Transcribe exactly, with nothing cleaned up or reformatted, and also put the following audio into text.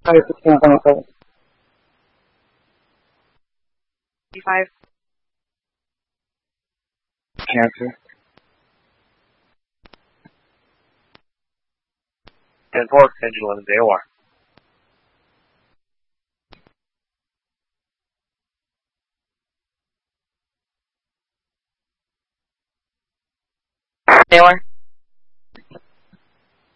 Five sixteen seven seven. Five. Cancer. ten four, engine eleven, A O R. A O R.